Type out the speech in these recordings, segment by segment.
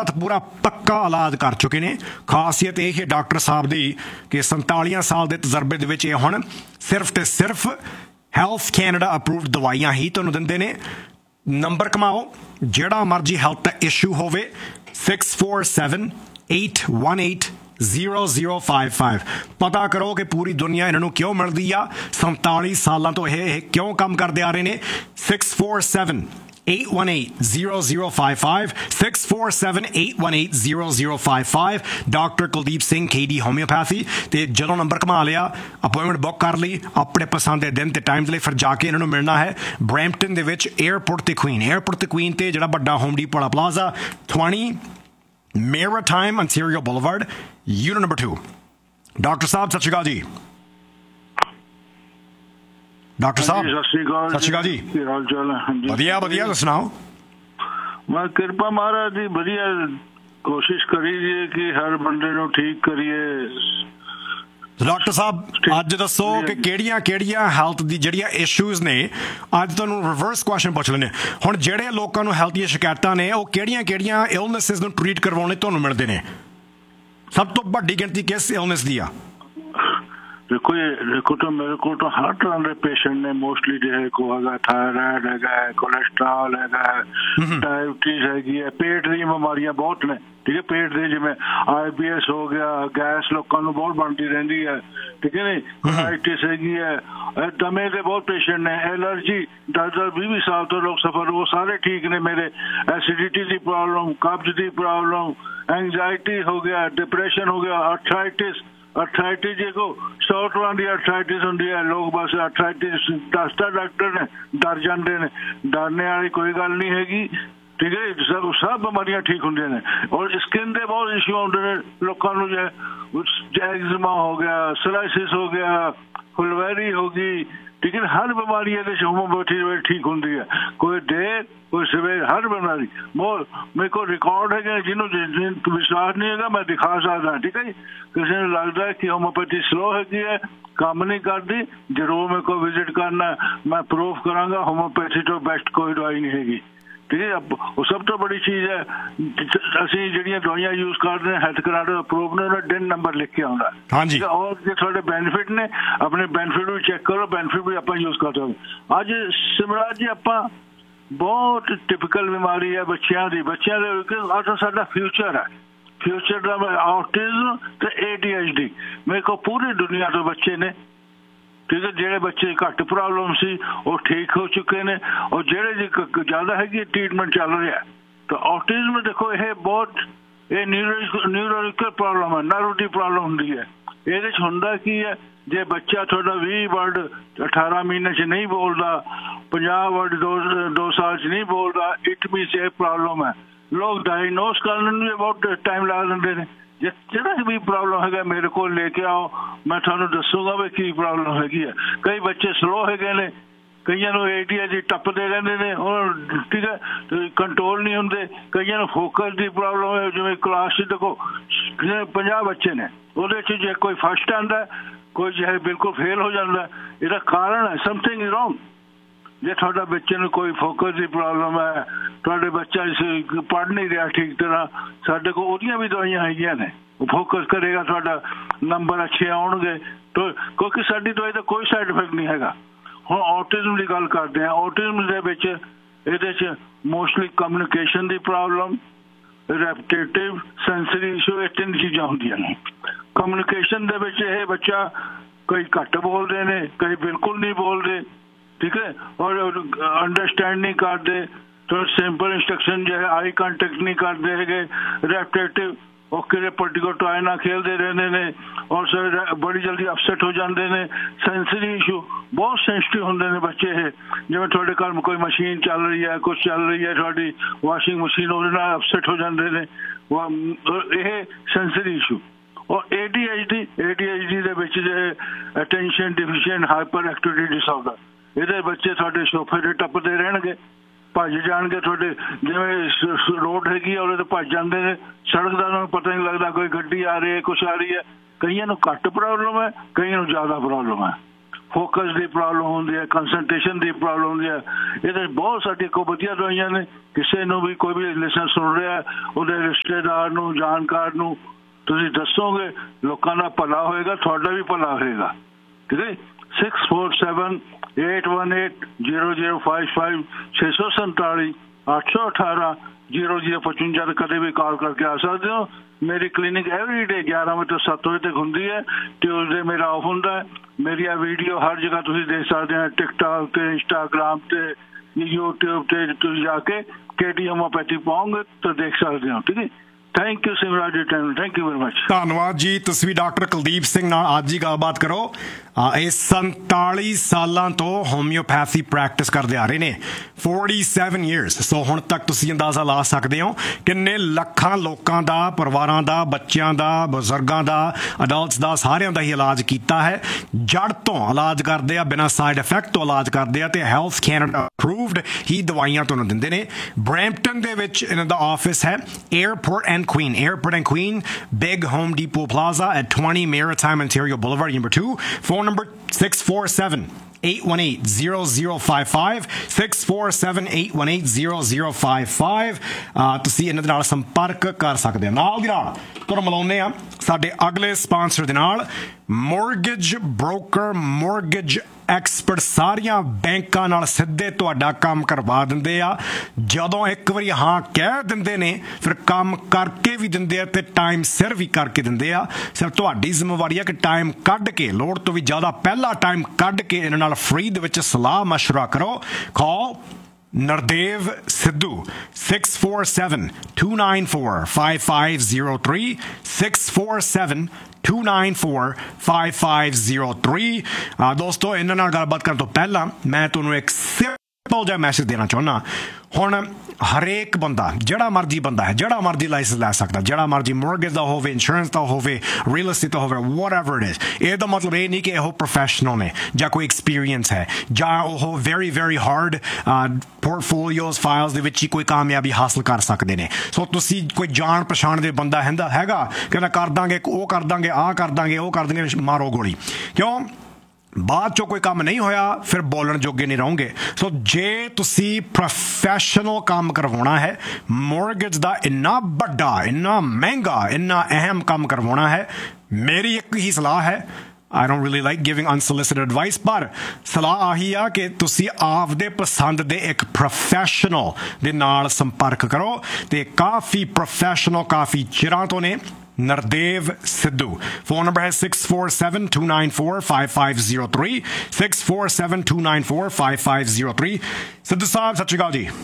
ਪੂਰਾ ਤੇ ਪੂਰਾ ਪੱਕਾ ਇਲਾਜ ਕਰ ਚੁੱਕੇ ਨੇ। ਖਾਸੀਅਤ ਇਹ ਹੈ ਡਾਕਟਰ ਸਾਹਿਬ ਦੀ ਕਿ 47 ਸਾਲ ਦੇ ਤਜਰਬੇ ਦੇ ਵਿੱਚ ਇਹ ਹੁਣ ਸਿਰਫ ਤੇ ਸਿਰਫ ਹੈਲਥ ਕੈਨੇਡਾ ਅਪਰੂਵਡ ਦਵਾਈਆਂ ਹੀ ਤੁਹਾਨੂੰ ਦਿੰਦੇ ਨੇ। ਨੰਬਰ ਕਮਾਓ, ਜਿਹੜਾ ਮਰਜ਼ੀ ਹੈਲਥ ਦਾ ਇਸ਼ੂ ਹੋਵੇ 647-818-0055 ਪਤਾ ਕਰੋ ਕਿ ਪੂਰੀ ਦੁਨੀਆ ਇਹਨਾਂ ਨੂੰ ਕਿਉਂ ਮਿਲਦੀ ਆ। 47 ਸਾਲਾਂ ਤੋਂ ਇਹ ਕਿਉਂ ਕੰਮ ਕਰਦੇ ਆ ਰਹੇ ਨੇ। 647-818-0055 647-818-0055 doctor Kuldeep Singh KD homeopathy. ਤੇ ਜਦੋਂ ਨੰਬਰ ਕਮਾ ਲਿਆ, ਅਪਾਇੰਟਮੈਂਟ ਬੁੱਕ ਕਰ ਲਈ ਆਪਣੇ ਪਸੰਦ ਦੇ ਦਿਨ ਤੇ ਟਾਈਮ ਦੇ ਲਈ, ਫਿਰ ਜਾ ਕੇ ਇਹਨਾਂ ਨੂੰ ਮਿਲਣਾ ਹੈ ਬਰੈਂਪਟਨ ਦੇ ਵਿੱਚ ਏਅਰਪੋਰਟ ਤੇ ਕੁਈਨ ਤੇ ਜਿਹੜਾ ਵੱਡਾ ਹੋਮ ਡੀਪੋ ਵਾਲਾ plaza 20 Maritime Ontario Boulevard, unit number 2. Doctor ਸਾਹਿਬ ਸਤਿ ਸ਼੍ਰੀ ਅਕਾਲ ਜੀ। ਡਾਕਟਰ ਸਾਹਿਬ ਸਤਿ ਸ਼੍ਰੀ ਅਕਾਲ ਜੀ। ਕੀ ਹਾਲ ਚਾਲ ਹੈ? ਵਧੀਆ ਵਧੀਆ, ਤੁਸੀਂ ਸੁਣਾਓ। ਮੈਂ ਕਿਰਪਾ ਮਹਾਰਾਜ ਦੀ ਵਧੀਆ ਕੋਸ਼ਿਸ਼ ਕਰੀ ਜੀ ਕਿ ਹਰ ਬੰਦੇ ਨੂੰ ਠੀਕ ਕਰੀਏ। ਡਾਕਟਰ ਸਾਹਿਬ ਅੱਜ ਦੱਸੋ ਕਿ ਕਿਹੜੀਆਂ ਕਿਹੜੀਆਂ ਹੈਲਥ ਦੀ ਜਿਹੜੀਆਂ ਇਸ਼ੂਜ਼ ਨੇ। ਅੱਜ ਤੁਹਾਨੂੰ ਰਿਵਰਸ ਕੁਐਸਚਨ ਪੁੱਛ ਲੈਂਦੇ। ਹੁਣ ਜਿਹੜੇ ਲੋਕਾਂ ਨੂੰ ਹੈਲਥ ਦੀਆਂ ਸ਼ਿਕਾਇਤਾਂ ਨੇ ਉਹ ਕਿਹੜੀਆਂ ਕਿਹੜੀਆਂ ਇਲਨੈਸਿਸ ਨੂੰ ਟਰੀਟ ਕਰਵਾਉਣੇ ਤੁਹਾਨੂੰ ਮਿਲਦੇ ਨੇ? ਸਭ ਤੋਂ ਵੱਡੀ ਗਿਣਤੀ ਕਿਸ ਇਲਨੈਸ ਦੀ ਆ? ਦੇਖੋ ਤਾਂ ਮੇਰੇ ਕੋਲ ਤਾਂ ਹਰ ਤਰ੍ਹਾਂ ਦੇ ਪੇਸ਼ੈਂਟ ਨੇ। ਮੋਸਟਲੀ ਜਿਹੜੇ ਕੋ ਹੈਗਾ ਥਾਇਰਾਇਡ ਹੈਗਾ, ਕੋਲੈਸਟਰੋਲ ਹੈਗਾ, ਡਾਇਬਟੀਜ਼ ਹੈਗੀ ਹੈ, ਪੇਟ ਦੀਆਂ ਬਿਮਾਰੀਆਂ ਬਹੁਤ ਨੇ। ਠੀਕ ਹੈ, ਪੇਟ ਦੇ ਜਿਵੇਂ IBS ਹੋ ਗਿਆ, ਗੈਸ ਲੋਕਾਂ ਨੂੰ ਬਹੁਤ ਬਣਦੀ ਰਹਿੰਦੀ ਹੈ। ਠੀਕ ਹੈ ਨੀ, ਕੋਲਾਈਟਿਸ ਹੈਗੀ ਹੈ, ਦਮੇ ਦੇ ਬਹੁਤ ਪੇਸ਼ੈਂਟ ਨੇ, ਐਲਰਜੀ 10-20 ਸਾਲ ਤੋਂ ਲੋਕ ਸਫਰ, ਉਹ ਸਾਰੇ ਠੀਕ ਨੇ ਮੇਰੇ। ਐਸਿਡਿਟੀ ਦੀ ਪ੍ਰੋਬਲਮ, ਕਬਜ਼ ਦੀ ਪ੍ਰੋਬਲਮ, ਐਂਗਜ਼ਾਇਟੀ ਹੋ ਗਿਆ, ਡਿਪਰੈਸ਼ਨ ਹੋ ਗਿਆ, ਅਰਥਰਾਈਟਿਸ ਦੇਖੋ 100 ਤਰ੍ਹਾਂ ਦੀ ਅਰਥਰਾਈਟਿਸ ਹੁੰਦੀ ਹੈ। ਲੋਕ ਬਸ ਅਰਥਰਾਈਟਿਸ ਦੱਸਦਾ ਡਾਕਟਰ ਨੇ, ਡਰ ਜਾਂਦੇ ਨੇ। ਡਰਨੇ ਵਾਲੀ ਕੋਈ ਗੱਲ ਨਹੀਂ ਹੈਗੀ। ਠੀਕ ਹੈ, ਸਭ ਬਿਮਾਰੀਆਂ ਠੀਕ ਹੁੰਦੀਆਂ ਨੇ। ਔਰ ਸਕਿਨ ਦੇ ਬਹੁਤ ਇਸ਼ੂ ਆਉਂਦੇ ਨੇ ਲੋਕਾਂ ਨੂੰ, ਐਗਜ਼ਮਾ ਹੋ ਗਿਆ, ਸੋਰਾਇਸਿਸ ਹੋ ਗਿਆ, ਫੁਲਵੈਰੀ ਹੋ ਗਈ। ਠੀਕ ਹੈ, ਹਰ ਬਿਮਾਰੀ ਇਹਦੇ ਹੋਮੋਪੈਥੀ ਠੀਕ ਹੁੰਦੀ ਹੈ। ਕੋਈ ਡੇ ਕੋਈ ਸਵੇਰ, ਹਰ ਬਿਮਾਰੀ। ਮੇਰੇ ਕੋਲ ਰਿਕਾਰਡ ਹੈਗੇ, ਜਿਹਨੂੰ ਵਿਸ਼ਵਾਸ ਨਹੀਂ ਹੈਗਾ ਮੈਂ ਦਿਖਾ ਸਕਦਾ। ਠੀਕ ਹੈ ਜੀ, ਕਿਸੇ ਨੂੰ ਲੱਗਦਾ ਕਿ ਹੋਮੋਪੈਥੀ ਸਲੋ ਹੈਗੀ ਹੈ, ਕੰਮ ਨਹੀਂ ਕਰਦੀ, ਜ਼ਰੂਰ ਮੇਰੇ ਕੋਲ ਵਿਜ਼ਿਟ ਕਰਨਾ, ਮੈਂ ਪ੍ਰੂਫ ਕਰਾਂਗਾ ਹੋਮੋਪੈਥੀ ਤੋਂ ਬੈਸਟ ਕੋਈ ਦਵਾਈ ਨਹੀਂ ਹੈਗੀ। ਠੀਕ ਹੈ, ਉਹ ਸਭ ਤੋਂ ਬੜੀ ਚੀਜ਼ ਹੈ। ਅਸੀਂ ਜਿਹੜੀਆਂ ਦਵਾਈਆਂ ਯੂਜ਼ ਕਰਦੇ ਹਾਂ ਹੈਲਥ ਕੈਨੇਡਾ ਅਪਰੂਵਡ ਨੇ, ਉਹਦਾ DIN ਨੰਬਰ ਲਿਖ ਕੇ ਆਉਂਦਾ। ਹਾਂਜੀ, ਔਰ ਜੇ ਤੁਹਾਡੇ ਬੈਨੀਫਿਟ ਨੇ, ਆਪਣੇ ਬੈਨੀਫਿਟ ਵੀ ਚੈੱਕ ਕਰੋ, ਬੈਨੀਫਿਟ ਵੀ ਆਪਾਂ ਯੂਜ਼ ਕਰ ਸਕਦੇ। ਅੱਜ ਸਿਮਰਾਜ ਜੀ ਆਪਾਂ ਬਹੁਤ ਟਿਪੀਕਲ ਬਿਮਾਰੀ ਹੈ ਬੱਚਿਆਂ ਦੇ ਅੱਜ ਸਾਡਾ ਫਿਊਚਰ ਹੈ। ਫਿਊਚਰ ਦਾ ਆਟਿਜ਼ਮ ਤੇ ADHD ਮੇਰੇ ਕੋਲ ਪੂਰੀ ਦੁਨੀਆ ਤੋਂ ਬੱਚੇ ਨੇ। ਠੀਕ ਹੈ, ਜਿਹੜੇ ਬੱਚੇ ਘੱਟ ਪ੍ਰੋਬਲਮ ਸੀ ਉਹ ਠੀਕ ਹੋ ਚੁੱਕੇ ਨੇ, ਔਰ ਜਿਹੜੇ ਜੀ ਜ਼ਿਆਦਾ ਹੈਗੀ ਟ੍ਰੀਟਮੈਂਟ ਚੱਲ ਰਿਹਾ। ਤਾਂ ਆਟਿਜ਼ਮ ਦੇਖੋ ਇਹ ਬਹੁਤ ਨਿਊਰੋਲੋਜੀਕਲ ਪ੍ਰੋਬਲਮ ਹੈ, ਨਰਵ ਦੀ ਪ੍ਰੋਬਲਮ ਹੁੰਦੀ ਹੈ। ਇਹਦੇ 'ਚ ਹੁੰਦਾ ਕੀ ਹੈ, ਜੇ ਬੱਚਾ ਤੁਹਾਡਾ 20 ਵਰਡ 18 ਮਹੀਨੇ 'ਚ ਨਹੀਂ ਬੋਲਦਾ, 50 ਵਰਡ 2 ਸਾਲ 'ਚ ਨਹੀਂ ਬੋਲਦਾ, ਇਟ ਮੀਨਸ ਇਹ ਪ੍ਰੋਬਲਮ ਹੈ। ਲੋਕ ਡਾਇਗਨੋਸ ਕਰਨ ਨੂੰ ਵੀ ਬਹੁਤ ਟਾਈਮ ਲਾ ਦਿੰਦੇ ਨੇ। ਜਿਹੜਾ ਵੀ ਪ੍ਰੋਬਲਮ ਹੈਗਾ ਮੇਰੇ ਕੋਲ ਲੈ ਕੇ ਆਓ, ਮੈਂ ਤੁਹਾਨੂੰ ਦੱਸੂਗਾ ਵੀ ਕੀ ਪ੍ਰੋਬਲਮ ਹੈਗੀ ਹੈ। ਕਈ ਬੱਚੇ ਸਲੋ ਹੈਗੇ ਨੇ, ਕਈਆਂ ਨੂੰ ADHD ਟੱਪਦੇ ਰਹਿੰਦੇ ਨੇ, ਉਹ ਠੀਕ ਹੈ ਕੰਟਰੋਲ ਨਹੀਂ ਹੁੰਦੇ। ਕਈਆਂ ਨੂੰ ਫੋਕਸ ਦੀ ਪ੍ਰੋਬਲਮ ਹੈ, ਜਿਵੇਂ ਕਲਾਸ 'ਚ ਦੇਖੋ 50 ਬੱਚੇ ਨੇ, ਉਹਦੇ 'ਚ ਜੇ ਕੋਈ ਫਸਟ ਆਉਂਦਾ, ਕੋਈ ਜੇ ਬਿਲਕੁਲ ਫੇਲ ਹੋ ਜਾਂਦਾ। ਇਹਦਾ ਕਾਰਨ ਹੈ ਸਮਥਿੰਗ ਇਜ਼ ਰੋਂਗ। ਜੇ ਤੁਹਾਡਾ ਬੱਚੇ ਨੂੰ ਕੋਈ ਫੋਕਸ ਦੀ ਪ੍ਰੋਬਲਮ ਹੈ, ਤੁਹਾਡੇ ਬੱਚਾ ਪੜ੍ਹ ਨਹੀਂ ਰਿਹਾ ਠੀਕ ਤਰ੍ਹਾਂ, ਸਾਡੇ ਕੋਲ ਉਹਦੀਆਂ ਵੀ ਦਵਾਈਆਂ ਹੈਗੀਆਂ ਨੇ। ਉਹ ਫੋਕਸ ਕਰੇਗਾ, ਤੁਹਾਡਾ ਨੰਬਰ ਅੱਛੇ ਆਉਣਗੇ। ਕਿਉਂਕਿ ਸਾਡੀ ਦਵਾਈ ਦਾ ਕੋਈ ਸਾਈਡ ਇਫੈਕਟ ਨਹੀਂ ਹੈਗਾ। ਹੁਣ ਆਟਿਜ਼ਮ ਦੀ ਗੱਲ ਕਰਦੇ ਹਾਂ। ਆਟਿਜ਼ਮ ਦੇ ਵਿੱਚ ਇਹਦੇ 'ਚ ਮੋਸਟਲੀ ਕਮਿਊਨੀਕੇਸ਼ਨ ਦੀ ਪ੍ਰੋਬਲਮ, ਰੈਪਟੇਟਿਵ, ਸੈਂਸਰੀ ਇਸ਼ੂ, ਇਹ 3 ਚੀਜ਼ਾਂ ਹੁੰਦੀਆਂ ਨੇ। ਕਮਿਊਨੀਕੇਸ਼ਨ ਦੇ ਵਿੱਚ ਇਹ ਬੱਚਾ ਕਈ ਘੱਟ ਬੋਲਦੇ ਨੇ, ਕਈ ਬਿਲਕੁਲ ਨਹੀਂ ਬੋਲਦੇ। ਠੀਕ ਹੈ, ਔਰ ਅੰਡਰਸਟੈਂਡ ਨਹੀਂ ਕਰਦੇ, ਥੋੜਾ ਸਿੰਪਲ ਇੰਸਟਰਕਸ਼ਨ ਜੋ ਹੈ ਆਈ ਕੰਟੈਕਟ ਨਹੀਂ ਕਰਦੇ ਹੈਗੇ। ਰੈਪਟੇਟਿਵ ਉਹ ਕਿਸੇ ਪਰਟੀਕੂਲਰ ਟॉय ਨਾਲ ਖੇਲਦੇ ਰਹਿੰਦੇ ਨੇ, ਔਰ ਬੜੀ ਜਲਦੀ ਅਪਸੈਟ ਹੋ ਜਾਂਦੇ ਨੇ। ਸੈਂਸਰੀ ਇਸ਼ੂ ਬਹੁਤ ਸੈਂਸਿਟਿਵ ਹੁੰਦੇ ਨੇ ਬੱਚੇ ਇਹ। ਜਿਵੇਂ ਤੁਹਾਡੇ ਘਰ ਕੋਈ ਮਸ਼ੀਨ ਚੱਲ ਰਹੀ ਹੈ, ਕੁਛ ਚੱਲ ਰਹੀ ਹੈ, ਤੁਹਾਡੀ ਵਾਸ਼ਿੰਗ ਮਸ਼ੀਨ, ਉਹਦੇ ਨਾਲ ਅਪਸੈਟ ਹੋ ਜਾਂਦੇ ਨੇ। ਇਹ ਸੈਂਸਰੀ ਇਸ਼ੂ। ਔਰ ADHD ਦੇ ਵਿੱਚ ਜੇ ਅਟੈਂਸ਼ਨ ਡਿਫੀਸ਼ੀਐਂਟ ਹਾਈਪਰ ਐਕਟਿਵਿਟੀ ਡਿਸਆਰਡਰ, ਇਹਦੇ ਬੱਚੇ ਤੁਹਾਡੇ ਸੋਫੇ 'ਤੇ ਟੱਪਦੇ ਰਹਿਣਗੇ, ਭੱਜ ਜਾਣਗੇ। ਤੁਹਾਡੇ ਜਿਵੇਂ ਰੋਡ ਹੈਗੀ ਆ ਉਹਦੇ ਤੇ ਭੱਜ ਜਾਂਦੇ ਨੇ, ਸੜਕ ਦਾ ਉਹਨਾਂ ਨੂੰ ਪਤਾ ਨਹੀਂ ਲੱਗਦਾ ਕੋਈ ਗੱਡੀ ਆ ਰਹੀ ਹੈ, ਕੁਛ ਆ ਰਹੀ ਹੈ। ਕਈਆਂ ਨੂੰ ਘੱਟ ਪ੍ਰੋਬਲਮ ਹੈ, ਕਈਆਂ ਨੂੰ ਜ਼ਿਆਦਾ ਪ੍ਰੋਬਲਮ ਹੈ। फोकस की प्रॉब्लम होंदी है, कंसनट्रेशन की प्रॉब्लम होंदी है। ये बहुत साडी को वधिया दवाइयां ने। किसी नूं भी कोई भी लिसन सुन रहा है, उहदे रिश्तेदार नूं, जानकार नूं तुसीं दसोगे, लोकां दा भला होएगा, तुहाडा भी भला होएगा। ठीक है। 6478180055 647 818 0055 कदे भी कॉल करके आ सकते हो। मेरी क्लिनिक एवरी डे 11 बजे तो 7 बजे तक होंगी है। ट्यूसडे मेरा ऑफ होंदा है। मेरी वीडियो हर जगह तुसीं देख सकते हैं, टिकटॉक ते, इंस्टाग्राम ते, यूट्यूब ते तुसीं जाके KD होम्योपैथी पाओगे तो देख सकते हो। ठीक है। Thank you सिमराज ji, thank you very much. धन्यवाद जी। तुसीं भी डॉक्टर कुलदीप सिंह नाल अज ही गलबात करो। ਇਹ 47 ਸਾਲਾਂ ਤੋਂ ਹੋਮਿਓਪੈਥੀ ਪ੍ਰੈਕਟਿਸ ਕਰਦੇ ਆ ਰਹੇ ਨੇ, 47 years। ਸੋ ਹੁਣ ਤੱਕ ਤੁਸੀਂ ਅੰਦਾਜ਼ਾ ਲਾ ਸਕਦੇ ਹੋ ਕਿੰਨੇ ਲੱਖਾਂ ਲੋਕਾਂ ਦਾ, ਪਰਿਵਾਰਾਂ ਦਾ, ਬੱਚਿਆਂ ਦਾ, ਬਜ਼ੁਰਗਾਂ ਦਾ, ਅਡਲਟਸ ਦਾ, ਸਾਰਿਆਂ ਦਾ ਹੀ ਇਲਾਜ ਕੀਤਾ ਹੈ। ਜੜ ਤੋਂ ਇਲਾਜ ਕਰਦੇ ਆ, ਬਿਨਾਂ ਸਾਈਡ ਇਫੈਕਟ ਤੋਂ ਇਲਾਜ ਕਰਦੇ ਆ, ਤੇ ਹੈਲਥ ਕੈਨੇਡਾ ਅਪਰੂਵਡ ਹੀ ਦਵਾਈਆਂ ਤੁਹਾਨੂੰ ਦਿੰਦੇ ਨੇ। ਬਰੈਂਪਟਨ ਦੇ ਵਿੱਚ ਇਹਨਾਂ ਦਾ ਆਫਿਸ ਹੈ, airport and Queen, big home depot plaza at 20 Maritime Ontario Boulevard, number 2. Phone number 647-818-0055 647-818-0055। ਤੁਸੀਂ ਇਹਨਾਂ ਦੇ ਨਾਲ ਸੰਪਰਕ ਕਰ ਸਕਦੇ ਹੋ। ਨਾਲ ਦੀ ਨਾਲ ਤੁਹਾਨੂੰ ਮਿਲਾਉਂਦੇ ਆ ਸਾਡੇ ਅਗਲੇ ਸਪਾਂਸਰ ਦੇ ਨਾਲ, ਮੋਰਗੇਜ ਬ੍ਰੋਕਰ, ਮੋਰਗੇਜ ਐਕਸਪਰਟ। ਸਾਰੀਆਂ ਬੈਂਕਾਂ ਨਾਲ ਸਿੱਧੇ ਤੁਹਾਡਾ ਕੰਮ ਕਰਵਾ ਦਿੰਦੇ ਆ। ਜਦੋਂ ਇੱਕ ਵਾਰੀ ਹਾਂ ਕਹਿ ਦਿੰਦੇ ਨੇ, ਫਿਰ ਕੰਮ ਕਰਕੇ ਵੀ ਦਿੰਦੇ ਆ, ਤੇ ਟਾਈਮ ਸਿਰ ਵੀ ਕਰਕੇ ਦਿੰਦੇ ਆ। ਸਿਰਫ ਤੁਹਾਡੀ ਜ਼ਿੰਮੇਵਾਰੀ ਆ ਕਿ ਟਾਈਮ ਕੱਢ ਕੇ, ਲੋੜ ਤੋਂ ਵੀ ਜ਼ਿਆਦਾ ਪਹਿਲਾ ਟਾਈਮ ਕੱਢ ਕੇ ਇਹਨਾਂ ਨਾਲ ਫ੍ਰੀ ਦੇ ਵਿੱਚ ਸਲਾਹ ਮਸ਼ਵਰਾ ਕਰੋ। ਕਾਲ Nardev Sidhu 647-294-5503 647-294-5503। ਦੋਸਤੋ, ਇਹਨਾਂ ਨਾਲ ਗੱਲਬਾਤ ਕਰਨ ਤੋਂ ਪਹਿਲਾਂ ਮੈਂ ਤੁਹਾਨੂੰ ਇੱਕ ਸਿੰਪਲ ਜਿਹਾ ਮੈਸੇਜ ਦੇਣਾ ਚਾਹੁੰਦਾ। ਹੁਣ ਹਰੇਕ ਬੰਦਾ, ਜਿਹੜਾ ਮਰਜ਼ੀ ਬੰਦਾ ਹੈ, ਜਿਹੜਾ ਮਰਜ਼ੀ ਲਾਇਸੈਂਸ ਲੈ ਸਕਦਾ, ਜਿਹੜਾ ਮਰਜ਼ੀ ਮੋਰਗੇਜ ਦਾ ਹੋਵੇ, ਇੰਸ਼ੋਰੈਂਸ ਦਾ ਹੋਵੇ, ਰੀਅਲ estate ਦਾ ਹੋਵੇ, whatever it is। ਇਹਦਾ ਮਤਲਬ ਇਹ ਨਹੀਂ ਕਿ ਉਹ ਪ੍ਰੋਫੈਸ਼ਨਲ ਨੇ ਜਾਂ ਕੋਈ ਐਕਸਪੀਰੀਅੰਸ ਹੈ ਜਾਂ ਉਹ very very hard ਪੋਰਟਫੋਲੀਓਜ਼, ਫਾਈਲਸ ਦੇ ਵਿੱਚ ਹੀ ਕੋਈ ਕਾਮਯਾਬੀ ਹਾਸਲ ਕਰ ਸਕਦੇ ਨੇ। ਸੋ ਤੁਸੀਂ ਕੋਈ ਜਾਣ ਪਛਾਣ ਦੇ ਬੰਦਾ ਹੈਗਾ, ਕਹਿੰਦਾ ਕਰ ਦਾਂਗੇ, ਉਹ ਕਰ ਦਾਂਗੇ, ਆਹ ਕਰ ਦਾਂਗੇ, ਉਹ ਕਰ ਦਾਂਗੇ, ਮਾਰੋ ਗੋਲੀ। ਕਿਉਂ? ਬਾਅਦ ਚੋਂ ਕੋਈ ਕੰਮ ਨਹੀਂ ਹੋਇਆ, ਫਿਰ ਬੋਲਣ ਜੋਗੇ ਨਹੀਂ ਰਹੋਗੇ। ਸੋ ਜੇ ਤੁਸੀਂ ਪ੍ਰੋਫੈਸ਼ਨਲ ਕੰਮ ਕਰਵਾਉਣਾ ਹੈ, ਮੋਰਗੇਜ ਦਾ ਇੰਨਾ ਵੱਡਾ, ਇੰਨਾ ਮਹਿੰਗਾ, ਇੰਨਾ ਅਹਿਮ ਕੰਮ ਕਰਵਾਉਣਾ ਹੈ, ਮੇਰੀ ਇੱਕ ਹੀ ਸਲਾਹ ਹੈ। I don't really like giving unsolicited advice, ਪਰ ਸਲਾਹ ਆਹੀ ਆ ਕਿ ਤੁਸੀਂ ਆਪਦੇ ਪਸੰਦ ਦੇ ਇੱਕ ਪ੍ਰੋਫੈਸ਼ਨਲ ਦੇ ਨਾਲ ਸੰਪਰਕ ਕਰੋ। ਤੇ ਕਾਫੀ ਪ੍ਰੋਫੈਸ਼ਨਲ ਕਾਫੀ ਚਿਰਾਂ ਤੋਂ ਨੇ। Nardev Sidhu. Phone number is 647-294-5503 647-294-5503। Sidhu ਸਾਹਿਬ, ਸਤਿ ਸ਼੍ਰੀ ਅਕਾਲ ਜੀ।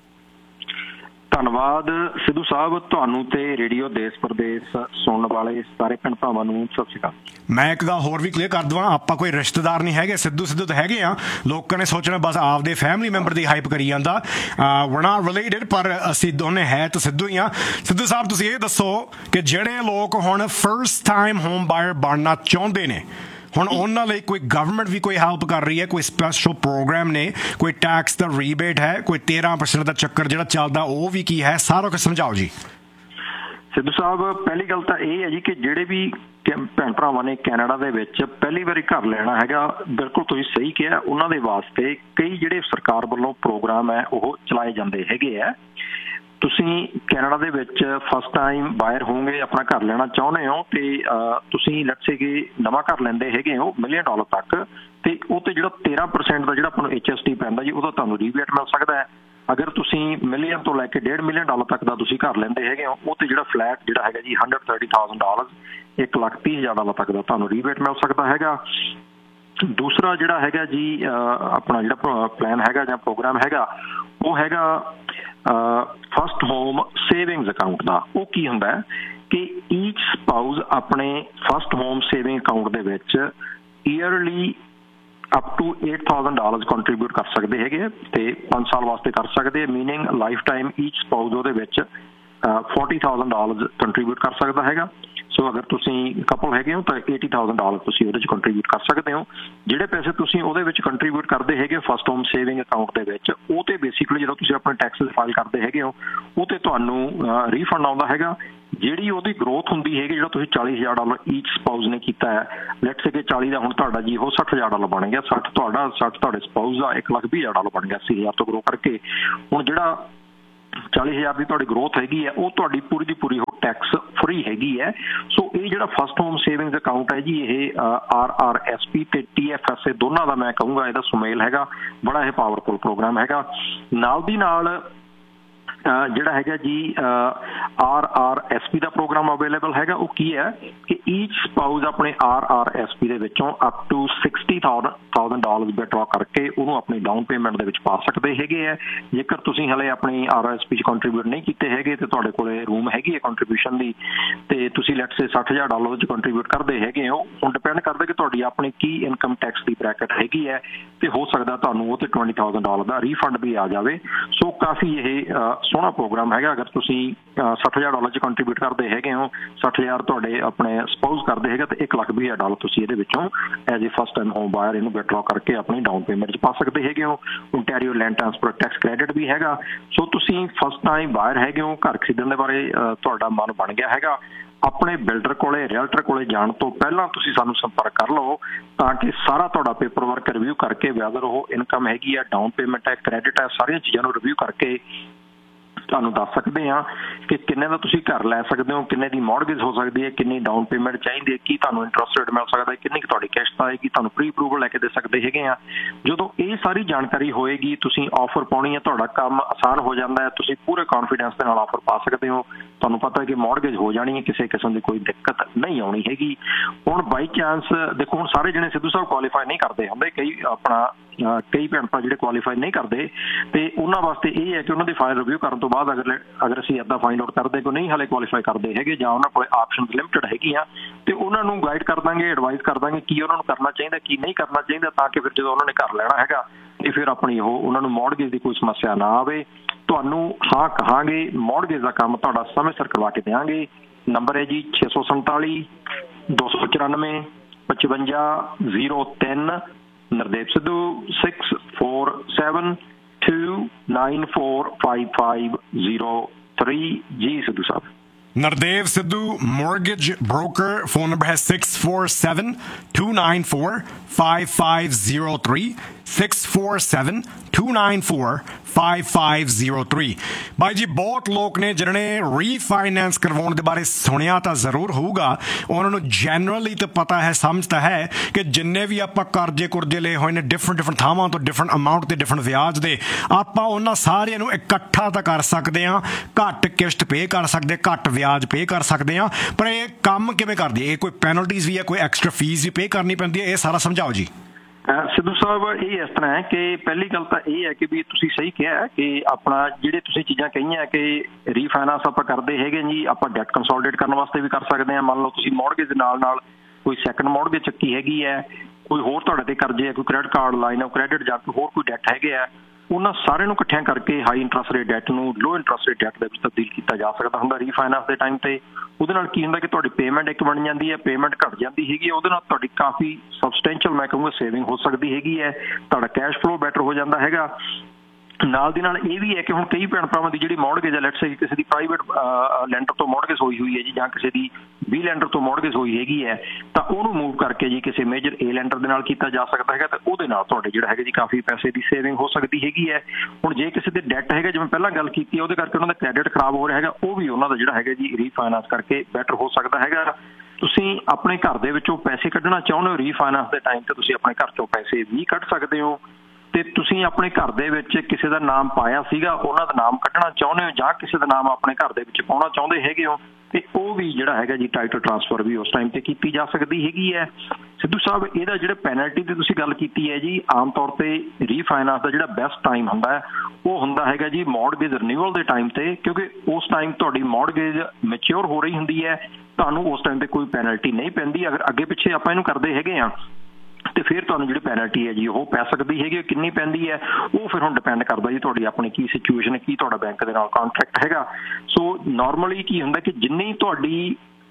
ਧੰਨਵਾਦ ਸਿੱਧੂ ਸਾਹਿਬ, ਤੁਹਾਨੂੰ ਤੇ ਰੇਡੀਓ ਦੇਸ਼ ਪ੍ਰਦੇਸ਼ ਸੁਣਨ ਵਾਲੇ ਸਾਰੇ ਭੈਣ ਭਰਾਵਾਂ ਨੂੰ ਸਤਿ ਸ਼੍ਰੀ ਅਕਾਲ। ਮੈਂ ਇੱਕ ਗੱਲ ਹੋਰ ਵੀ ਕਲੀਅਰ ਕਰ ਦੇਵਾਂ, ਆਪਾਂ ਕੋਈ ਰਿਸ਼ਤੇਦਾਰ ਨਹੀਂ ਹੈਗੇ। ਸਿੱਧੂ ਤਾਂ ਹੈਗੇ ਆ, ਲੋਕਾਂ ਨੇ ਸੋਚਣਾ ਬਸ ਆਪਦੇ ਫੈਮਿਲੀ ਮੈਂਬਰ ਦੀ ਹਾਈਪ ਕਰੀ ਜਾਂਦਾ। we're not related, ਪਰ ਅਸੀਂ ਦੋਨੇ ਹੈ ਤਾਂ ਸਿੱਧੂ ਹੀ ਆ। ਸਿੱਧੂ ਸਾਹਿਬ, ਤੁਸੀਂ ਇਹ ਦੱਸੋ ਕਿ ਜਿਹੜੇ ਲੋਕ ਹੁਣ ਫਰਸਟ ਟਾਈਮ ਹੋਮ ਬਾਇਰ ਬਣਨਾ ਚਾਹੁੰਦੇ ਨੇ, ਹੁਣ ਉਹਨਾਂ ਲਈ ਕੋਈ ਗਵਰਨਮੈਂਟ ਵੀ ਕੋਈ ਹੈਲਪ ਕਰ ਰਹੀ ਹੈ, ਕੋਈ ਸਪੈਸ਼ਲ ਪ੍ਰੋਗਰਾਮ ਨੇ, ਕੋਈ ਟੈਕਸ ਦਾ ਰੀਬੇਟ ਹੈ, ਕੋਈ 13% ਦਾ ਚੱਕਰ ਜਿਹੜਾ ਚੱਲਦਾ ਉਹ ਵੀ ਕੀ ਹੈ, ਸਾਰਾ ਕੁਝ ਸਮਝਾਓ ਜੀ। ਸਿੱਧੂ ਸਾਹਿਬ, ਪਹਿਲੀ ਗੱਲ ਤਾਂ ਇਹ ਹੈ ਜੀ ਕਿ ਜਿਹੜੇ ਵੀ ਭੈਣ ਭਰਾਵਾਂ ਨੇ ਕੈਨੇਡਾ ਦੇ ਵਿੱਚ ਪਹਿਲੀ ਵਾਰੀ ਘਰ ਲੈਣਾ ਹੈਗਾ, ਬਿਲਕੁਲ ਤੁਸੀਂ ਸਹੀ ਕਿਹਾ, ਉਹਨਾਂ ਦੇ ਵਾਸਤੇ ਕਈ ਜਿਹੜੇ ਸਰਕਾਰ ਵੱਲੋਂ ਪ੍ਰੋਗਰਾਮ ਹੈ ਉਹ ਚਲਾਏ ਜਾਂਦੇ ਹੈਗੇ ਆ। ਤੁਸੀਂ ਕੈਨੇਡਾ ਦੇ ਵਿੱਚ ਫਸਟ ਟਾਈਮ ਬਾਇਰ ਹੋਵੋਗੇ, ਆਪਣਾ ਘਰ ਲੈਣਾ ਚਾਹੁੰਦੇ ਹੋ, ਤੇ ਤੁਸੀਂ ਲੈਟਸ ਸੇ ਕਿ ਨਵਾਂ ਘਰ ਲੈਂਦੇ ਹੈਗੇ ਹੋ $1 million ਤੱਕ, ਤੇ ਉਹ ਤੇ ਜਿਹੜਾ 13% ਦਾ ਜਿਹੜਾ ਆਪਾਂ ਨੂੰ HST ਪੈਂਦਾ ਜੀ, ਉਹਦਾ ਤੁਹਾਨੂੰ ਰੀਬੇਟ ਮਿਲ ਸਕਦਾ ਹੈ। ਅਗਰ ਤੁਸੀਂ $1 million ਤੋਂ ਲੈ ਕੇ $1.5 million ਤੱਕ ਦਾ ਤੁਸੀਂ ਘਰ ਲੈਂਦੇ ਹੈਗੇ ਹੋ, ਉਹ ਤੇ ਜਿਹੜਾ ਫਲੈਟ ਜਿਹੜਾ ਹੈਗਾ ਜੀ $130,000 $1,30,000 ਤੱਕ ਦਾ ਤੁਹਾਨੂੰ ਰੀਬੇਟ ਮਿਲ ਸਕਦਾ ਹੈਗਾ। ਦੂਸਰਾ ਜਿਹੜਾ ਹੈਗਾ ਜੀ ਆਪਣਾ ਜਿਹੜਾ ਪਲਾਨ ਹੈਗਾ ਜਾਂ ਪ੍ਰੋਗਰਾਮ ਹੈਗਾ, ਉਹ ਹੈਗਾ ਫਸਟ ਹੋਮ ਸੇਵਿੰਗਸ ਅਕਾਊਂਟ ਦਾ। ਉਹ ਕੀ ਹੁੰਦਾ ਹੈ ਕਿ ਈਚ ਸਪਾਊਸ ਆਪਣੇ ਫਸਟ ਹੋਮ ਸੇਵਿੰਗ ਅਕਾਊਂਟ ਦੇ ਵਿੱਚ ਈਅਰਲੀ ਅਪ ਟੂ $8,000 ਕੰਟਰੀਬਿਊਟ ਕਰ ਸਕਦੇ ਹੈਗੇ, ਤੇ 5 ਸਾਲ ਵਾਸਤੇ ਕਰ ਸਕਦੇ, ਮੀਨਿੰਗ ਲਾਈਫ ਟਾਈਮ ਈਚ ਸਪਾਊਸ ਉਹਦੇ ਵਿੱਚ $40,000 ਕੰਟਰੀਬਿਊਟ ਕਰ ਸਕਦਾ ਹੈਗਾ। ਸੋ ਅਗਰ ਤੁਸੀਂ ਕਪਲ ਹੈਗੇ ਹੋ ਤਾਂ $80,000 ਤੁਸੀਂ ਉਹਦੇ 'ਚ ਕੰਟਰੀਬਿਊਟ ਕਰ ਸਕਦੇ ਹੋ। ਜਿਹੜੇ ਪੈਸੇ ਤੁਸੀਂ ਉਹਦੇ ਵਿੱਚ ਕੰਟਰੀਬਿਊਟ ਕਰਦੇ ਹੈਗੇ ਫਸਟ ਹੋਮ ਸੇਵਿੰਗ ਅਕਾਊਂਟ ਦੇ ਵਿੱਚ, ਉਹ ਤੇ ਬੇਸਿਕਲੀ ਜਦੋਂ ਤੁਸੀਂ ਆਪਣੇ ਟੈਕਸਿਸ ਫਾਈਲ ਕਰਦੇ ਹੈਗੇ ਹੋ, ਉਹ ਤੇ ਤੁਹਾਨੂੰ ਰੀਫੰਡ ਆਉਂਦਾ ਹੈਗਾ। ਜਿਹੜੀ ਉਹਦੀ ਗਰੋਥ ਹੁੰਦੀ ਹੈਗੀ, ਜਿਹੜਾ ਤੁਸੀਂ $40,000 ਈਚ ਸਪਾਊਸ ਨੇ ਕੀਤਾ ਹੈ, ਲੈਟਸ ਸੇ ਕਿ 40 ਦਾ ਹੁਣ ਤੁਹਾਡਾ ਜੀ ਉਹ $60,000 ਬਣ ਗਿਆ, 60 ਤੁਹਾਡਾ 60 ਤੁਹਾਡੇ ਸਪਾਊਸ ਦਾ $1,20,000 ਬਣ ਗਿਆ 80,000 ਤੋਂ ਗਰੋ ਕਰਕੇ। ਹੁਣ ਜਿਹੜਾ 40,000 ਦੀ ਤੁਹਾਡੀ ਗਰੋਥ ਹੈਗੀ ਹੈ ਉਹ ਤੁਹਾਡੀ ਪੂਰੀ ਦੀ ਪੂਰੀ ਉਹ ਟੈਕਸ ਫਰੀ ਹੈਗੀ ਹੈ। ਸੋ ਇਹ ਜਿਹੜਾ ਫਸਟ ਹੋਮ ਸੇਵਿੰਗਸ ਅਕਾਊਂਟ ਹੈ ਜੀ, ਇਹ RRSP ਤੇ TFSA ਦੋਨਾਂ ਦਾ ਮੈਂ ਕਹੂੰਗਾ ਇਹਦਾ ਸੁਮੇਲ ਹੈਗਾ, ਬੜਾ ਇਹ ਪਾਵਰਫੁਲ ਪ੍ਰੋਗਰਾਮ ਹੈਗਾ। ਨਾਲ ਦੀ ਨਾਲ ਜਿਹੜਾ ਹੈਗਾ ਜੀ RRSP ਦਾ ਪ੍ਰੋਗਰਾਮ ਅਵੇਲੇਬਲ ਹੈਗਾ। ਉਹ ਕੀ ਹੈ ਕਿ ਈਚ ਸਪਾਊਸ ਆਪਣੇ RRSP ਦੇ ਵਿੱਚੋਂ ਅਪ ਟੂ $60,000 ਵਿਡਰਾ ਕਰਕੇ ਉਹਨੂੰ ਆਪਣੀ ਡਾਊਨ ਪੇਮੈਂਟ ਦੇ ਵਿੱਚ ਪਾ ਸਕਦੇ ਹੈਗੇ ਹੈ। ਜੇਕਰ ਤੁਸੀਂ ਹਲੇ ਆਪਣੀ RRSP 'ਚ ਕੰਟਰੀਬਿਊਟ ਨਹੀਂ ਕੀਤੇ ਹੈਗੇ ਤੇ ਤੁਹਾਡੇ ਕੋਲੇ ਰੂਮ ਹੈਗੀ ਹੈ ਕੰਟਰੀਬਿਊਸ਼ਨ ਦੀ, ਤੇ ਤੁਸੀਂ ਲੈਟਸ ਸੇ $60,000 'ਚ ਕੰਟਰੀਬਿਊਟ ਕਰਦੇ ਹੈਗੇ ਹੋ, ਹੁਣ ਡਿਪੈਂਡ ਕਰਦਾ ਕਿ ਤੁਹਾਡੀ ਆਪਣੀ ਕੀ ਇਨਕਮ ਟੈਕਸ ਦੀ ਬ੍ਰੈਕਟ ਹੈਗੀ ਹੈ, ਤੇ ਹੋ ਸਕਦਾ ਤੁਹਾਨੂੰ ਉਹ ਤੇ $20,000 ਦਾ ਰੀਫੰਡ ਵੀ ਆ ਜਾਵੇ। ਸੋ ਕਾਫੀ ਇਹ ਸੋਹਣਾ ਪ੍ਰੋਗਰਾਮ ਹੈਗਾ। ਅਗਰ ਤੁਸੀਂ $60,000 'ਚ ਕੰਟਰੀਬਿਊਟ ਕਰਦੇ ਹੈਗੇ ਹੋ, 60,000 ਤੁਹਾਡੇ ਆਪਣੇ ਸਪਾਊਸ ਕਰਦੇ ਹੈਗੇ, ਤੇ $1,20,000 ਤੁਸੀਂ ਇਹਦੇ ਵਿੱਚੋਂ as a first time home ਬਾਇਰ ਇਹਨੂੰ ਵਿਡਰਾ ਕਰਕੇ ਆਪਣੀ ਡਾਊਨ ਪੇਮੈਂਟ 'ਚ ਪਾ ਸਕਦੇ ਹੈਗੇ ਹੋ। Ontario land transfer tax credit ਵੀ ਹੈਗਾ। ਸੋ ਤੁਸੀਂ ਫਸਟ ਟਾਈਮ ਬਾਇਰ ਹੈਗੇ ਹੋ, ਘਰ ਖਰੀਦਣ ਦੇ ਬਾਰੇ ਤੁਹਾਡਾ ਮਨ ਬਣ ਗਿਆ ਹੈਗਾ, ਆਪਣੇ ਬਿਲਡਰ ਕੋਲੇ ਰੀਅਲਟਰ ਕੋਲੇ ਜਾਣ ਤੋਂ ਪਹਿਲਾਂ ਤੁਸੀਂ ਸਾਨੂੰ ਸੰਪਰਕ ਕਰ ਲਓ, ਤਾਂ ਕਿ ਸਾਰਾ ਤੁਹਾਡਾ ਪੇਪਰ ਵਰਕ ਰਿਵਿਊ ਕਰਕੇ ਵੈਦਰ ਉਹ ਇਨਕਮ ਹੈਗੀ ਆ, ਡਾਊਨ ਪੇਮੈਂਟ ਹੈ, ਕ੍ਰੈਡਿਟ ਹੈ, ਸਾਰੀਆਂ ਚੀਜ਼ਾਂ ਨੂੰ ਰਿਵਿਊ ਕਰਕੇ ਤੁਹਾਨੂੰ ਦੱਸ ਸਕਦੇ ਹਾਂ ਕਿ ਕਿੰਨੇ ਦਾ ਤੁਸੀਂ ਘਰ ਲੈ ਸਕਦੇ ਹੋ, ਕਿੰਨੇ ਦੀ ਮੌਰਗੇਜ ਹੋ ਸਕਦੀ ਹੈ, ਕਿੰਨੀ ਡਾਊਨ ਪੇਮੈਂਟ ਚਾਹੀਦੀ ਹੈ, ਕੀ ਤੁਹਾਨੂੰ ਇੰਟਰਸਟ ਰੇਟ ਮਿਲ ਸਕਦਾ ਹੈ, ਕਿੰਨੀ ਕੁ ਤੁਹਾਡੀ ਕਿਸ਼ਤ ਆਏਗੀ, ਤੁਹਾਨੂੰ ਪ੍ਰੀ ਅਪਰੂਵਲ ਲੈ ਕੇ ਦੇ ਸਕਦੇ ਹੈਗੇ ਆ। ਜਦੋਂ ਇਹ ਸਾਰੀ ਜਾਣਕਾਰੀ ਹੋਏਗੀ, ਤੁਸੀਂ ਆਫਰ ਪਾਉਣੀ ਹੈ, ਤੁਹਾਡਾ ਕੰਮ ਆਸਾਨ ਹੋ ਜਾਂਦਾ ਹੈ, ਤੁਸੀਂ ਪੂਰੇ ਕੌਨਫੀਡੈਂਸ ਦੇ ਨਾਲ ਆਫਰ ਪਾ ਸਕਦੇ ਹੋ। ਤੁਹਾਨੂੰ ਪਤਾ ਹੈ ਕਿ ਮੌਰਗੇਜ ਹੋ ਜਾਣੀ ਹੈ, ਕਿਸੇ ਕਿਸਮ ਦੀ ਕੋਈ ਦਿੱਕਤ ਨਹੀਂ ਆਉਣੀ ਹੈਗੀ। ਹੁਣ ਬਾਈ ਚਾਂਸ ਦੇਖੋ, ਹੁਣ ਸਾਰੇ ਜਣੇ ਸਿੱਧੂ ਸਾਹਿਬ ਕੁਆਲੀਫਾਈ ਨਹੀਂ ਕਰਦੇ ਹੁੰਦੇ, ਕਈ ਭੈਣ ਭਰਾ ਜਿਹੜੇ ਕੁਆਲੀਫਾਈ ਨਹੀਂ ਕਰਦੇ, ਤੇ ਉਹਨਾਂ ਵਾਸਤੇ ਇਹ ਹੈ ਕਿ ਉਹਨਾਂ ਦੀ ਫਾਈਲ ਰਿਵਿਊ ਕਰਨ ਤੋਂ ਬਾਅਦ ਅਗਰ ਅਸੀਂ ਇੱਦਾਂ ਫਾਈਂਡ ਆਊਟ ਕਰਦੇ ਕਿ ਨਹੀਂ ਹਾਲੇ ਕੁਆਲੀਫਾਈ ਕਰਦੇ ਹੈਗੇ, ਜਾਂ ਉਹਨਾਂ ਕੋਲ ਆਪਸ਼ਨਸ ਲਿਮਿਟਡ ਹੈਗੀਆਂ, ਤੇ ਉਹਨਾਂ ਨੂੰ ਗਾਈਡ ਕਰ ਦਾਂਗੇ, ਐਡਵਾਈਸ ਕਰ ਦਾਂਗੇ ਕੀ ਉਹਨਾਂ ਨੂੰ ਕਰਨਾ ਚਾਹੀਦਾ, ਕੀ ਨਹੀਂ ਕਰਨਾ ਚਾਹੀਦਾ, ਤਾਂ ਕਿ ਫਿਰ ਜਦੋਂ ਉਹਨਾਂ ਨੇ ਘਰ ਲੈਣਾ ਹੈਗਾ ਤੇ ਫਿਰ ਆਪਣੀ ਉਹਨਾਂ ਨੂੰ ਮੌਰਗੇਜ ਦੀ ਕੋਈ ਸਮੱਸਿਆ ਨਾ ਆਵੇ। ਤੁਹਾਨੂੰ ਹਾਂ ਕਹਾਂਗੇ, ਮੌਰਗੇਜ ਦਾ ਕੰਮ ਤੁਹਾਡਾ ਸਮੇਂ ਸਿਰ ਕਰਵਾ ਕੇ ਦੇਵਾਂਗੇ। ਨੰਬਰ ਹੈ ਜੀ 647 294 5503। ਨਰਦੇਵ ਸਿੱਧੂ 6472945503 ਜੀ ਸਿੱਧੂ ਸਾਹਿਬ। Nardev Sidhu, mortgage broker. Phone number has 647-294-5503. 647-294-5503। ਭਾਈ ਜੀ, ਬਹੁਤ ਲੋਕ ਨੇ ਜਿਹਨਾਂ ਨੇ ਰੀਫਾਈਨੈਂਸ ਕਰਵਾਉਣ ਦੇ ਬਾਰੇ ਸੁਣਿਆ ਤਾਂ ਜ਼ਰੂਰ ਹੋਊਗਾ, ਉਹਨਾਂ ਨੂੰ ਜਨਰਲੀ ਤਾਂ ਪਤਾ ਹੈ, ਸਮਝ ਤਾਂ ਹੈ ਕਿ ਜਿੰਨੇ ਵੀ ਆਪਾਂ ਕਰਜ਼ੇ ਕੁਰਜ਼ੇ ਲਏ ਹੋਏ ਨੇ ਡਿਫਰੈਂਟ ਥਾਵਾਂ ਤੋਂ, ਡਿਫਰੈਂਟ ਅਮਾਊਂਟ ਤੇ ਡਿਫਰੈਂਟ ਵਿਆਜ ਦੇ, ਆਪਾਂ ਉਹਨਾਂ ਸਾਰਿਆਂ ਨੂੰ ਇਕੱਠਾ ਤਾਂ ਕਰ ਸਕਦੇ ਹਾਂ, ਘੱਟ ਕਿਸ਼ਤ ਪੇ ਕਰ ਸਕਦੇ, ਘੱਟ ਵਿਆਜ ਪੇ ਕਰ ਸਕਦੇ ਹਾਂ, ਪਰ ਇਹ ਕੰਮ ਕਿਵੇਂ ਕਰਦੀ ਹੈ? ਇਹ ਕੋਈ ਪੈਨਲਟੀਜ਼ ਵੀ ਹੈ, ਕੋਈ ਐਕਸਟਰਾ ਫੀਸ ਵੀ ਪੇ ਕਰਨੀ ਪੈਂਦੀ ਹੈ? ਇਹ ਸਾਰਾ ਸਮਝਾਓ ਜੀ। ਸਿੱਧੂ ਸਾਹਿਬ, ਇਹ ਇਸ ਤਰ੍ਹਾਂ ਹੈ ਕਿ ਪਹਿਲੀ ਗੱਲ ਤਾਂ ਇਹ ਹੈ ਕਿ ਵੀ ਤੁਸੀਂ ਸਹੀ ਕਿਹਾ ਕਿ ਆਪਣਾ ਜਿਹੜੇ ਤੁਸੀਂ ਚੀਜ਼ਾਂ ਕਹੀਆਂ ਕਿ ਰੀਫਾਈਨਾਂਸ ਆਪਾਂ ਕਰਦੇ ਹੈਗੇ ਜੀ, ਆਪਾਂ ਡੈਟ ਕੰਸੋਲੀਡੇਟ ਕਰਨ ਵਾਸਤੇ ਵੀ ਕਰ ਸਕਦੇ ਹਾਂ। ਮੰਨ ਲਓ ਤੁਸੀਂ ਮੌਰਗੇਜ ਦੇ ਨਾਲ ਕੋਈ ਸੈਕੰਡ ਮੌਰਗੇਜ ਚੱਕੀ ਹੈਗੀ ਹੈ, ਕੋਈ ਹੋਰ ਤੁਹਾਡੇ ਤੇ ਕਰਜ਼ੇ ਹੈ, ਕੋਈ credit card, line of credit ਜਾਂ ਕੋਈ ਹੋਰ ਕੋਈ ਡੈਟ ਹੈਗੇ ਆ, ਉਹਨਾਂ ਸਾਰਿਆਂ ਨੂੰ ਇਕੱਠਿਆਂ ਕਰਕੇ ਹਾਈ ਇੰਟਰਸਟ ਰੇਟ ਡੈਟ ਨੂੰ ਲੋ ਇੰਟਰਸਟ ਰੇਟ ਡੈਟ ਦੇ ਵਿੱਚ ਤਬਦੀਲ ਕੀਤਾ ਜਾ ਸਕਦਾ ਹੁੰਦਾ ਰੀਫਾਈਨਾਂਸ ਦੇ ਟਾਈਮ ਤੇ। ਉਹਦੇ ਨਾਲ ਕੀ ਹੁੰਦਾ ਕਿ ਤੁਹਾਡੀ ਪੇਮੈਂਟ ਇੱਕ ਬਣ ਜਾਂਦੀ ਹੈ, ਪੇਮੈਂਟ ਘੱਟ ਜਾਂਦੀ ਹੈਗੀ, ਉਹਦੇ ਨਾਲ ਤੁਹਾਡੀ ਕਾਫੀ ਸਬਸਟੈਂਸ਼ੀਅਲ ਮੈਂ ਕਹੂੰਗਾ ਸੇਵਿੰਗ ਹੋ ਸਕਦੀ ਹੈਗੀ ਹੈ, ਤੁਹਾਡਾ ਕੈਸ਼ ਫਲੋ ਬੈਟਰ ਹੋ ਜਾਂਦਾ ਹੈਗਾ। ਨਾਲ ਦੀ ਨਾਲ ਇਹ ਵੀ ਹੈ ਕਿ ਹੁਣ ਕਈ ਭੈਣ ਭਰਾਵਾਂ ਦੀ ਜਿਹੜੀ ਮੌਰਗੇਜ ਹੈ, ਲੈਟਸ ਸੇ ਕਿਸੇ ਦੀ ਪ੍ਰਾਈਵੇਟ ਲੈਂਡਰ ਤੋਂ ਮੌਰਗੇਜ ਹੋਈ ਹੈ ਜੀ, ਜਾਂ ਕਿਸੇ ਦੀ B ਲੈਂਡਰ ਤੋਂ ਮੌਰਗੇਜ ਹੋਈ ਹੈਗੀ ਹੈ, ਤਾਂ ਉਹਨੂੰ ਮੂਵ ਕਰਕੇ ਜੀ ਕਿਸੇ ਮੇਜਰ A ਲੈਂਡਰ ਦੇ ਨਾਲ ਕੀਤਾ ਜਾ ਸਕਦਾ ਹੈਗਾ, ਤੇ ਉਹਦੇ ਨਾਲ ਤੁਹਾਡੇ ਜਿਹੜਾ ਹੈਗਾ ਜੀ ਕਾਫੀ ਪੈਸੇ ਦੀ ਸੇਵਿੰਗ ਹੋ ਸਕਦੀ ਹੈਗੀ ਹੈ। ਹੁਣ ਜੇ ਕਿਸੇ ਦੇ ਡੈਟ ਹੈਗਾ, ਜਿਵੇਂ ਪਹਿਲਾਂ ਗੱਲ ਕੀਤੀ, ਉਹਦੇ ਕਰਕੇ ਉਹਨਾਂ ਦਾ ਕ੍ਰੈਡਿਟ ਖਰਾਬ ਹੋ ਰਿਹਾ ਹੈਗਾ, ਉਹ ਵੀ ਉਹਨਾਂ ਦਾ ਜਿਹੜਾ ਹੈਗਾ ਜੀ ਰੀਫਾਈਨਾਂਸ ਕਰਕੇ ਬੈਟਰ ਹੋ ਸਕਦਾ ਹੈਗਾ। ਤੁਸੀਂ ਆਪਣੇ ਘਰ ਦੇ ਵਿੱਚੋਂ ਪੈਸੇ ਕੱਢਣਾ ਚਾਹੁੰਦੇ ਹੋ ਰੀਫਾਈਨਾਂਸ ਦੇ ਟਾਈਮ ਤੇ, ਤੁਸੀਂ ਆਪਣੇ ਘਰ ਚੋਂ ਪੈਸੇ ਵੀ ਕੱਢ ਸਕਦੇ ਹੋ। ਤੇ ਤੁਸੀਂ ਆਪਣੇ ਘਰ ਦੇ ਵਿੱਚ ਕਿਸੇ ਦਾ ਨਾਮ ਪਾਇਆ ਸੀਗਾ, ਉਹਨਾਂ ਦਾ ਨਾਮ ਕੱਢਣਾ ਚਾਹੁੰਦੇ ਹੋ, ਜਾਂ ਕਿਸੇ ਦਾ ਨਾਮ ਆਪਣੇ ਘਰ ਦੇ ਵਿੱਚ ਪਾਉਣਾ ਚਾਹੁੰਦੇ ਹੈਗੇ ਹੋ, ਤੇ ਉਹ ਵੀ ਜਿਹੜਾ ਹੈਗਾ ਜੀ ਟਾਈਟਲ ਟ੍ਰਾਂਸਫਰ ਵੀ ਉਸ ਟਾਈਮ ਤੇ ਕੀਤੀ ਜਾ ਸਕਦੀ ਹੈਗੀ ਹੈ। ਸਿੱਧੂ ਸਾਹਿਬ, ਇਹਦਾ ਜਿਹੜਾ ਪੈਨਲਟੀ ਦੀ ਤੁਸੀਂ ਗੱਲ ਕੀਤੀ ਹੈ ਜੀ, ਆਮ ਤੌਰ ਤੇ ਰੀਫਾਈਨਾਂਸ ਦਾ ਜਿਹੜਾ ਬੈਸਟ ਟਾਈਮ ਹੁੰਦਾ ਹੈ ਉਹ ਹੁੰਦਾ ਹੈਗਾ ਜੀ ਮੌਰਗੇਜ ਰਿਨਿਊਅਲ ਦੇ ਟਾਈਮ ਤੇ, ਕਿਉਂਕਿ ਉਸ ਟਾਈਮ ਤੁਹਾਡੀ ਮੌਰਗੇਜ ਮੈਚਿਓਰ ਹੋ ਰਹੀ ਹੁੰਦੀ ਹੈ, ਤੁਹਾਨੂੰ ਉਸ ਟਾਈਮ ਤੇ ਕੋਈ ਪੈਨਲਟੀ ਨਹੀਂ ਪੈਂਦੀ। ਅਗਰ ਅੱਗੇ ਪਿੱਛੇ ਆਪਾਂ ਇਹਨੂੰ ਕਰਦੇ ਹੈਗੇ ਆ ਤੇ ਫਿਰ ਤੁਹਾਨੂੰ ਜਿਹੜੀ ਪੈਨਲਟੀ ਹੈ ਜੀ ਉਹ ਪੈ ਸਕਦੀ ਹੈਗੀ। ਕਿੰਨੀ ਪੈਂਦੀ ਹੈ ਉਹ ਫਿਰ ਹੁਣ ਡਿਪੈਂਡ ਕਰਦਾ ਜੀ ਤੁਹਾਡੀ ਆਪਣੀ ਕੀ ਸਿਚੁਏਸ਼ਨ, ਕੀ ਤੁਹਾਡਾ ਬੈਂਕ ਦੇ ਨਾਲ ਕੰਟਰੈਕਟ ਹੈਗਾ। ਸੋ ਨਾਰਮਲੀ ਕੀ ਹੁੰਦਾ ਕਿ ਜਿੰਨੀ ਤੁਹਾਡੀ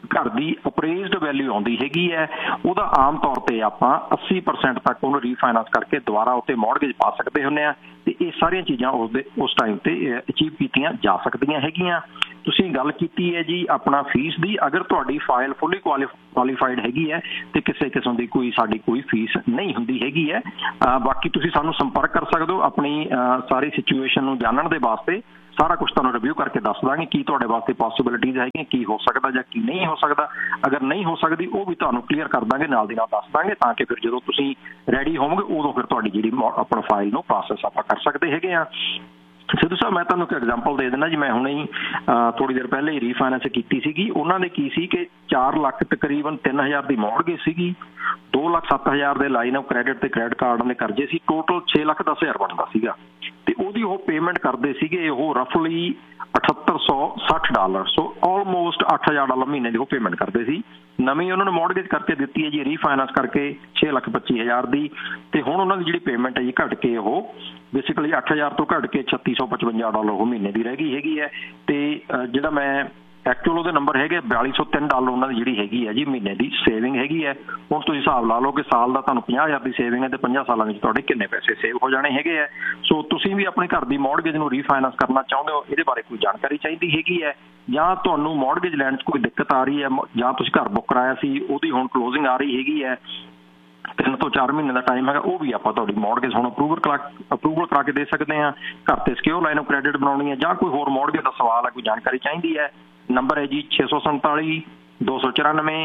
घर की ਅਪਰੇਜ਼ਡ वैल्यू आउंदी हैगी है ਉਹਦਾ आम तौर पर ਆਪਾਂ 80% तक ਉਹਨੂੰ रीफाइनेंस करके दोबारा उत्ते मॉर्गेज पा सकते ਹੁੰਦੇ ਆ ਤੇ ਇਹ ਸਾਰੀਆਂ ਚੀਜ਼ਾਂ उस टाइम ਤੇ ਅਚੀਵ ਕੀਤੀਆਂ ਜਾ ਸਕਦੀਆਂ ਹੈਗੀਆਂ। ਤੁਸੀਂ ਗੱਲ ਕੀਤੀ है जी अपना फीस ਦੀ, अगर ਤੁਹਾਡੀ फाइल फुली क्वालीफाइड हैगी है तो किसी किस्म की कोई फीस नहीं होंदी हैगी है। बाकी तुसीं सानूं संपर्क कर सकते हो अपनी सारी सिचुएशन नूं जानन दे वास्ते। सारा कुछ तुहानूं रिव्यू करके दस दांगे की तुहाडे वास्ते पॉसिबिलिटीज़ हैगियां, की हो सकदा जां की नहीं हो सकदा। अगर नहीं हो सकदी वो भी तुहानूं क्लीयर कर दांगे, नाल दी नाल दस दांगे ताकि फिर जदों तुसीं रैडी होवोगे उदों फिर तुहाडी जिहड़ी अपनी फाइल नूं प्रोसैस आपां कर सकते हैगे आ। सिद्धू साहब मैं तुहानूं एक एग्जाम्पल दे देना जी, मैं हुणे ही थोड़ी देर पहले ही रीफाइनेंस कीती सीगी। उन्हां ने की सी कि 4 ਲੱਖ तकरीबन 3000 की मॉर्गेज सीगी, 2,07,000 के लाइन ऑफ क्रेडिट ते क्रेडिट कार्ड के करजे सी, टोटल 6,10,000 बनता सीगा ते ओहदी ओह पेमेंट करदे सीगे ओह रफली $7,860, सो ऑलमोस्ट $8,000 महीने की पेमेंट करते सी। नवीं उन्होंने मॉर्गेज करके दी है जी रीफाइनेंस करके 6,25,000 की, तो हुण उन्होंने जी पेमेंट है जी घट के वो बेसिकली 8,000 तो घट के $3,655 वो महीने की रह गई हैगी है। तो जिहड़ा मैं एक्चुअल वो नंबर है $4,203 उन्होंने जी हैगी है जी महीने की सेविंग हैगी है। हुण तुसीं हिसाब ला लो कि साल का तुहानूं 50,000 की सेविंग है तो 50 सालों में तुहाडे किन्ने पैसे सेव हो जाने हैगे है। सो तुसीं भी अपने घर की मॉर्गेज नूं रीफाइनेंस करना चाहुंदे हो, इहदे बारे कोई जानकारी चाहिदी हैगी है जां तुहानूं मॉर्गेज लैण 'च कोई दिक्कत आ रही है जां तुसीं घर बुक कराया सी उहदी हुण क्लोजिंग आ रही हैगी है, 3 ਤੋਂ 4 महीने का टाइम है, वो भी आप मॉर्गेज हम अप्रूवल करा के दे सकते हैं। घर से सिक्योर लाइन ऑफ क्रेडिट बनानी है जां कोई होर मॉर्गेज का सवाल है, कोई जानकारी चाहिए है, नंबर है जी 647 294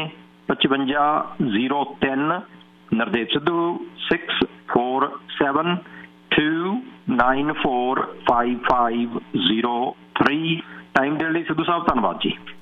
5503। नरदेव सिद्धू 647 294 5503। टाइम देने सिद्धू साहब धन्यवाद जी।